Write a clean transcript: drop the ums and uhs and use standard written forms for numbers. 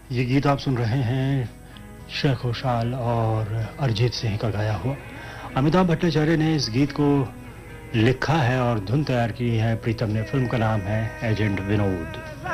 ये गीत आप सुन रहे हैं शेख खुशहाल और अरिजीत सिंह का गाया हुआ। अमिताभ भट्टाचार्य ने इस गीत को लिखा है और धुन तैयार की है प्रीतम ने। फिल्म का नाम है एजेंट विनोद।